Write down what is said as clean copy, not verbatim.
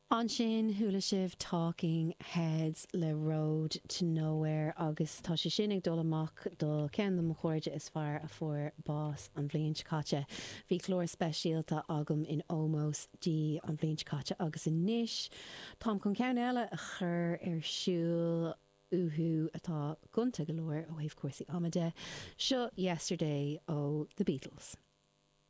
An sin thula sibh Talking Heads le Road to Nowhere agus tá sé sin ag dul amach do cean do chuirde is fearr a fuair bás an bhliain caite. Bhí chlór speisialta agam in Ómós dí an bhliain caite agus in níis. Tám chun ceann eile a chur ar siúl uhu atá gunta go leir ó Waomh Cuasaí Amide. Seo Yesterday ó The Beatles.